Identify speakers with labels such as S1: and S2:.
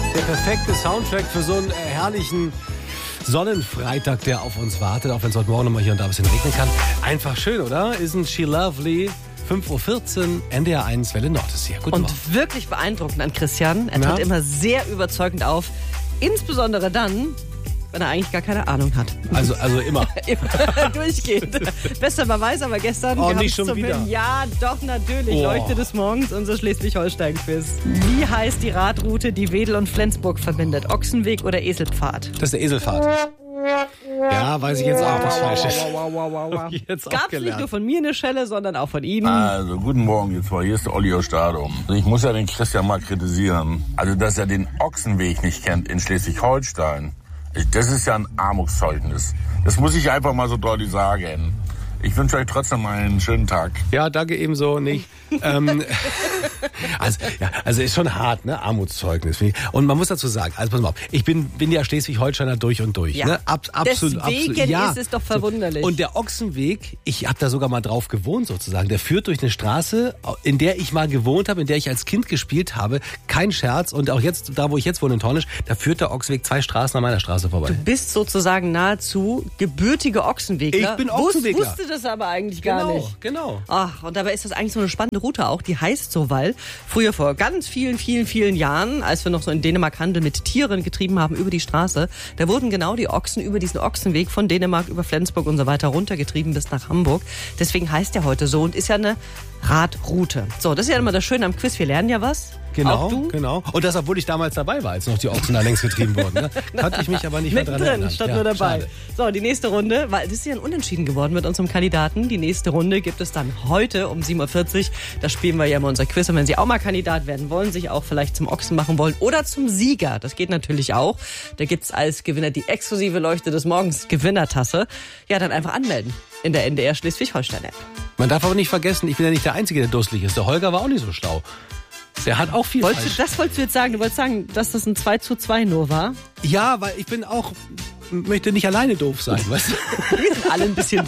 S1: Der perfekte Soundtrack für so einen herrlichen Sonnenfreitag, der auf uns wartet, auch wenn es heute Morgen nochmal hier und da ein bisschen regnen kann. Einfach schön, oder? Isn't she lovely? 5.14 Uhr, NDR 1, Welle Nord ist hier. Guten Morgen.
S2: Und wirklich beeindruckend an Christian. Er tritt immer sehr überzeugend auf. Insbesondere dann, wenn er eigentlich gar keine Ahnung hat.
S1: Also immer.
S2: Immer durchgehend. Bester Beweis aber gestern.
S1: Oh,
S2: wir
S1: nicht schon
S2: zum
S1: wieder.
S2: Film. Ja, doch, natürlich. Leuchte des Morgens, unser Schleswig-Holstein-Quiz. Wie heißt die Radroute, die Wedel und Flensburg verbindet? Ochsenweg oder Eselpfad?
S1: Das ist der Eselfahrt. Ja, weiß ich jetzt auch, was falsch ist. Jetzt
S2: Gab es nicht nur von mir eine Schelle, sondern auch von Ihnen.
S3: Also, guten Morgen, jetzt mal, hier ist der Olli aus Stadum. Ich muss ja den Christian mal kritisieren. Also, dass er den Ochsenweg nicht kennt in Schleswig-Holstein, das ist ja ein Armutszeugnis. Das muss ich einfach mal so deutlich sagen. Ich wünsche euch trotzdem einen schönen Tag.
S1: Ja, danke ebenso nicht. Also ist schon hart, ne? Armutszeugnis. Und man muss dazu sagen, also pass mal auf, ich bin ja Schleswig-Holsteiner durch und durch.
S2: Ja.
S1: Ne? Absolut.
S2: Deswegen
S1: ja.
S2: ist es doch verwunderlich.
S1: Und der Ochsenweg, ich habe da sogar mal drauf gewohnt sozusagen, der führt durch eine Straße, in der ich mal gewohnt habe, in der ich als Kind gespielt habe. Kein Scherz. Und auch jetzt, da wo ich jetzt wohne in Tornisch, da führt der Ochsenweg 2 Straßen an meiner Straße vorbei.
S2: Du bist sozusagen nahezu gebürtiger Ochsenwegler.
S1: Ich bin Ochsenwegler.
S2: Wusste das aber eigentlich gar nicht.
S1: Genau.
S2: Ach, und dabei ist das eigentlich so eine spannende Route auch. Die heißt so, weil früher vor ganz vielen Jahren, als wir noch so in Dänemark Handel mit Tieren getrieben haben über die Straße, da wurden genau die Ochsen über diesen Ochsenweg von Dänemark über Flensburg und so weiter runtergetrieben bis nach Hamburg. Deswegen heißt der heute so und ist ja eine Radroute. So, das ist ja immer das Schöne am Quiz. Wir lernen ja was.
S1: Genau,
S2: auch du.
S1: genau. Und das, obwohl ich damals dabei war, als noch die Ochsen da längst getrieben wurden. Ne? Konnte ich mich aber nicht mehr dran
S2: Mittendrin,
S1: erinnern.
S2: stand nur dabei.
S1: Schade.
S2: So, die nächste Runde, weil das ist ja ein Unentschieden geworden mit unserem Kandidaten. Die nächste Runde gibt es dann heute um 7.40 Uhr. Da spielen wir ja immer unser Quiz. Und wenn Sie auch mal Kandidat werden wollen, sich auch vielleicht zum Ochsen machen wollen oder zum Sieger, das geht natürlich auch. Da gibt's als Gewinner die exklusive Leuchte des Morgens Gewinnertasse. Ja, dann einfach anmelden in der NDR Schleswig-Holstein-App.
S1: Man darf aber nicht vergessen, ich bin ja nicht der Einzige, der dusselig ist. Der Holger war auch nicht so schlau. Der hat auch viel falsch.
S2: Das wolltest du jetzt sagen? Du wolltest sagen, dass das ein 2:2 nur war?
S1: Ja, weil ich bin auch, möchte nicht alleine doof sein, weißt du?
S2: Wir sind alle ein bisschen